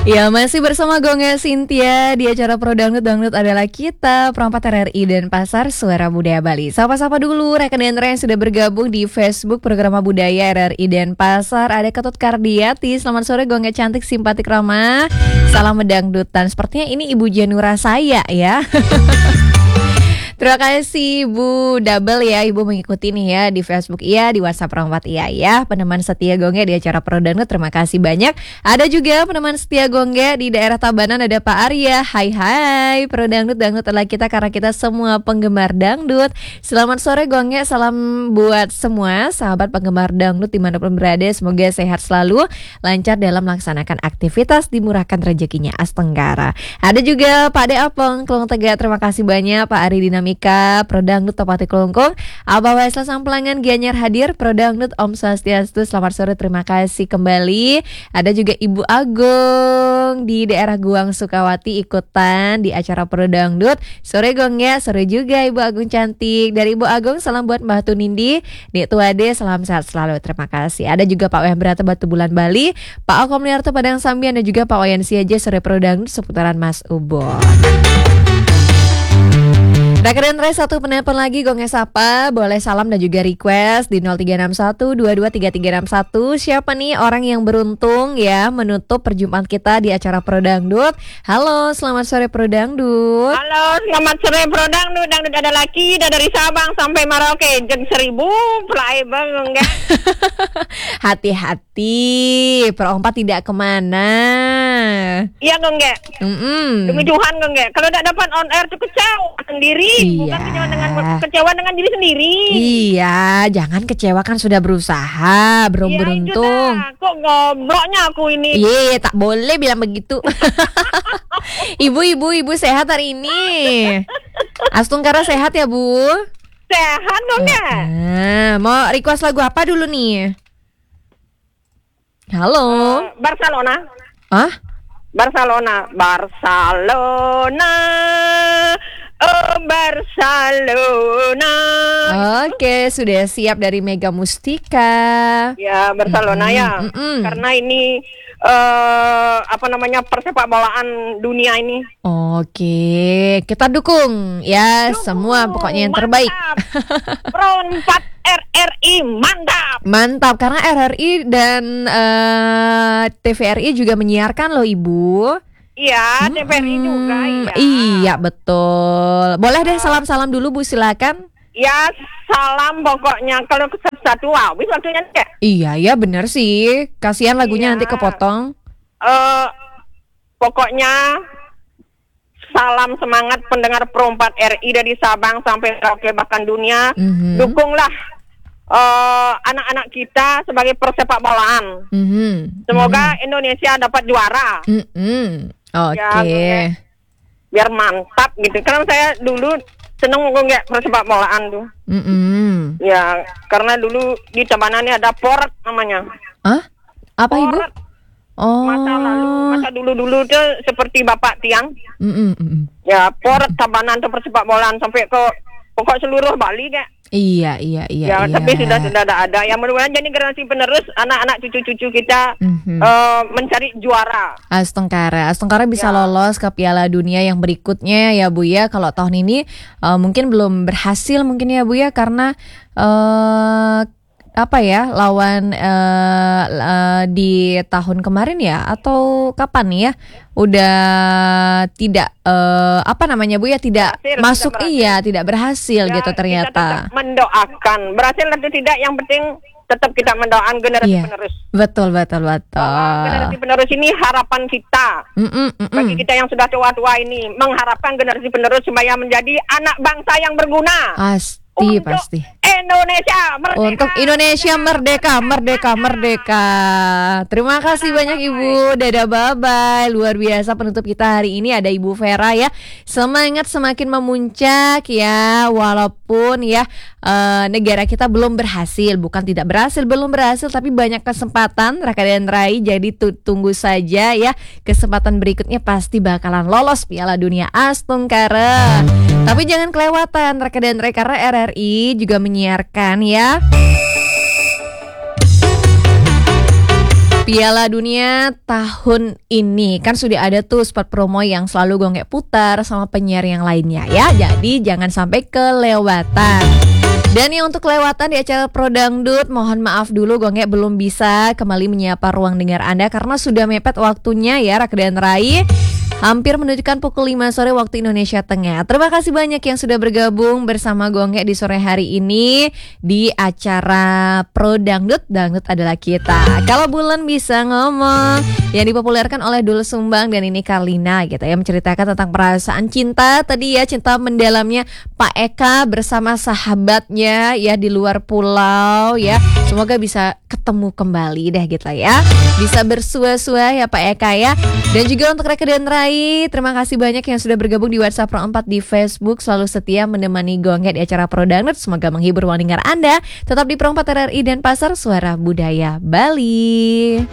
Ya, masih bersama Gonga Cynthia di acara Pro Dangdut adalah kita, Perempat RRI dan Pasar Suara Budaya Bali. Sapa-sapa dulu rekan dan yang sudah bergabung di Facebook Program Budaya RRI dan Pasar. Ada Ketut Kardiati, selamat sore Gonga cantik, simpatik, ramah. Salam mendangdutan. Sepertinya ini Ibu Janura saya ya. Terima kasih Ibu Double ya, Ibu mengikuti nih ya di Facebook iya, di WhatsApp Perempat iya ya. Peneman setia Gonga di acara Pro Dangdut, terima kasih banyak. Ada juga peneman setia Gonga di daerah Tabanan, ada Pak Arya. Hai Pro Dangdut adalah kita karena kita semua penggemar dangdut. Selamat sore Gonga, salam buat semua sahabat penggemar dangdut dimanapun berada. Semoga sehat selalu, lancar dalam melaksanakan aktivitas, dimurahkan rezekinya Astenggara. Ada juga Pak De Apeng, Kelung Tegak, terima kasih banyak. Pak Ari Dinamika, Pro Dangdut Tepati Kelungkung, Abah Waisla Samplangan, Gianyar hadir, Pro Dangdut Om Swastiastu, selamat sore, terima kasih kembali. Ada juga Ibu Agung di daerah Guang Sukawati ikutan di acara Pro Dangdut. Sore Gong ya, sore juga Ibu Agung cantik. Dari Ibu Agung salam buat Mbah Tunindi, Dik Tuade, salam sehat selalu, terima kasih. Ada juga Pak Wembrata Batu Bulan Bali, Pak Alkomniarto Padang Sambian, dan juga Pak Wayan Siaja sore Pro Dangdut seputaran Mas Ubon. Rekan dan Res, satu penelpon lagi Gonga Sapa, boleh salam dan juga request di 0361223361. Siapa nih orang yang beruntung ya menutup perjumpaan kita di acara Pro Dangdut? Halo, selamat sore Pro Dangdut. Halo, selamat sore Pro Dangdut. Dangdut ada laki dari Sabang sampai Merauke, jeng 1000 pelai bang enggak. Hati-hati, Pro 4 tidak kemana. Iya enggak. Demi Tuhan enggak. Kalau tidak dapat on air tuh kecewa sendiri. Iya. Bukan kecewa dengan diri sendiri. Iya, jangan kecewa, kan sudah berusaha, belum beruntung. Kok ngobrolnya aku ini. Iya, tak boleh bilang begitu. Ibu sehat hari ini. Astungkara sehat ya Bu? Sehat dong ya. Mau request lagu apa dulu nih? Halo. Barcelona. Hah? Barcelona. Oh Barcelona. Oke, sudah siap dari Mega Mustika. Ya Barcelona ya. Karena ini persepak bolaan dunia ini. Oke, kita dukung ya semua, pokoknya yang terbaik. Pro 4 RRI mantap. Mantap, karena RRI dan TVRI juga menyiarkan loh Ibu. Iya, TVRI juga ya. Iya betul. Boleh deh salam-salam dulu Bu, silakan. Ya salam pokoknya, kalau satu habis waktunya enggak. Iya benar sih. Kasihan lagunya nanti kepotong. Pokoknya salam semangat pendengar Pro 4 RI dari Sabang sampai Merauke bahkan dunia. Dukunglah anak-anak kita sebagai persepak bolaan. Semoga Indonesia dapat juara. Oke. Ya, biar mantap gitu. Karena saya dulu seneng nggak persepak bolaan tuh. Ya, karena dulu di Tabanan ada Port namanya. Apa Port. Ibu? Oh. Masa dulu tuh seperti Bapak Tiang. Ya, Port Tabanan tuh persepak bolaan sampai ke pokok seluruh Bali kayak. Iya. Tapi sudah ada. Ya mudah-mudahan jadi generasi penerus, anak-anak cucu-cucu kita mencari juara. Astungkara bisa lolos ke Piala Dunia yang berikutnya ya Bu ya. Kalau tahun ini mungkin belum berhasil mungkin ya Bu ya, karena lawan di tahun kemarin ya atau kapan nih ya udah tidak Bu ya, tidak berhasil, masuk tidak berhasil ya, gitu ternyata. Kita mendoakan berhasil atau tidak, yang penting tetap kita mendoakan generasi penerus. Betul. Generasi penerus ini harapan kita. Bagi kita yang sudah tua-tua ini mengharapkan generasi penerus supaya menjadi anak bangsa yang berguna. Pasti. Indonesia merdeka. Untuk Indonesia merdeka. Terima kasih banyak Ibu. Dadah, bye-bye. Luar biasa penutup kita hari ini ada Ibu Vera ya. Semangat semakin memuncak ya. Walaupun ya negara kita belum berhasil. Bukan tidak berhasil, belum berhasil, tapi banyak kesempatan Raka dan Rai. Jadi tunggu saja ya. Kesempatan berikutnya pasti bakalan lolos Piala Dunia Astungkara. Tapi jangan kelewatan Raka dan Rai, karena RRI juga menyiarkan ya Piala Dunia tahun ini kan sudah ada tuh spot promo yang selalu Gonge putar sama penyiar yang lainnya ya. Jadi jangan sampai kelewatan. Dan yang untuk kelewatan di acara Pro Dangdut, mohon maaf dulu Gonge belum bisa kembali menyapa ruang dengar Anda karena sudah mepet waktunya ya Raka dan Rai. Hampir menunjukkan pukul 5 sore waktu Indonesia Tengah. Terima kasih banyak yang sudah bergabung bersama Gonge di sore hari ini di acara Pro Dangdut, Dangdut adalah kita. Kalau bulan bisa ngomong, yang dipopulerkan oleh Dul Sumbang dan ini Karlina gitu ya, menceritakan tentang perasaan cinta tadi ya, cinta mendalamnya Pak Eka bersama sahabatnya ya di luar pulau ya. Semoga bisa ketemu kembali deh gitu ya. Bisa bersua-sua ya Pak Eka ya. Dan juga untuk Reka dan Rai, terima kasih banyak yang sudah bergabung di WhatsApp Pro 4 di Facebook. Selalu setia menemani Gonge di acara Pro Dangdut. Semoga menghibur ruang dengar Anda. Tetap di Pro 4 RRI dan Pasar Suara Budaya Bali.